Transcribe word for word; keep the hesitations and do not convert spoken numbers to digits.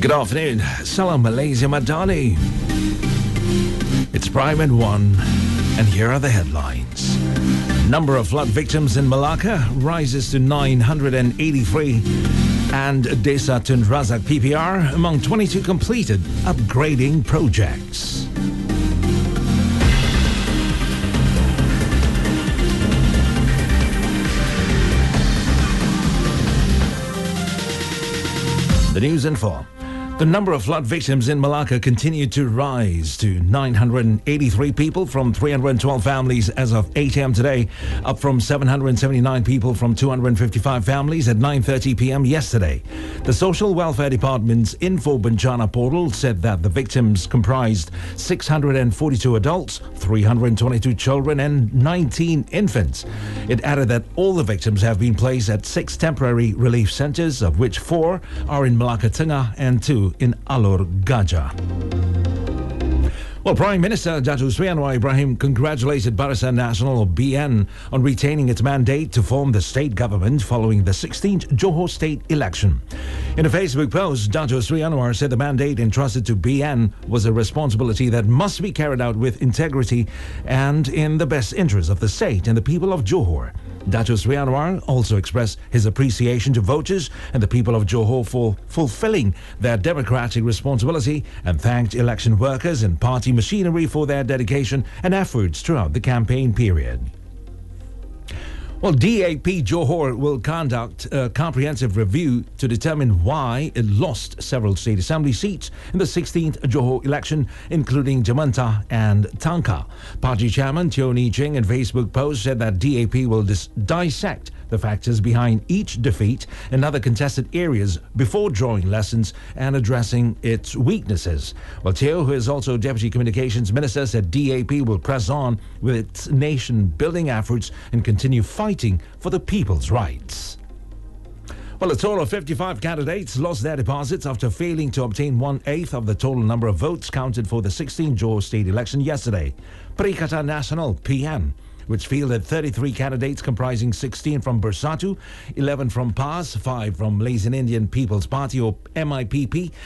Good afternoon. Salam Malaysia Madani. It's Prime at one, and here are the headlines. Number of flood victims in Malacca rises to nine hundred eighty-three, and Desa Tun Razak P P R among twenty-two completed upgrading projects. The news in full. The number of flood victims in Malacca continued to rise to nine hundred eighty-three people from three hundred twelve families as of eight a.m. today, up from seven hundred seventy-nine people from two hundred fifty-five families at nine thirty p.m. yesterday. The Social Welfare Department's Info Bencana portal said that the victims comprised six hundred forty-two adults, three hundred twenty-two children and nineteen infants. It added that all the victims have been placed at six temporary relief centres, of which four are in Malacca Tengah and two in Alor Gajah. Well, Prime Minister Datuk Seri Anwar Ibrahim congratulated Barisan Nasional or B N on retaining its mandate to form the state government following the sixteenth Johor state election. In a Facebook post, Datuk Seri Anwar said the mandate entrusted to B N was a responsibility that must be carried out with integrity and in the best interest of the state and the people of Johor. Datuk Seri Anwar also expressed his appreciation to voters and the people of Johor for fulfilling their democratic responsibility and thanked election workers and party machinery for their dedication and efforts throughout the campaign period. Well, D A P Johor will conduct a comprehensive review to determine why it lost several state assembly seats in the sixteenth Johor election, including Jamanta and Tangka. Party chairman Teo Nee Ching in Facebook post said that D A P will dis- dissect the factors behind each defeat and other contested areas before drawing lessons and addressing its weaknesses. Well, Teo, who is also Deputy Communications Minister, said D A P will press on with its nation-building efforts and continue fighting for the people's rights. Well, a total of fifty-five candidates lost their deposits after failing to obtain one-eighth of the total number of votes counted for the sixteenth Johor state election yesterday. Perikatan Nasional, P N, which fielded thirty-three candidates comprising sixteen from Bersatu, eleven from P A S, five from Malaysian Indian People's Party or M I P P,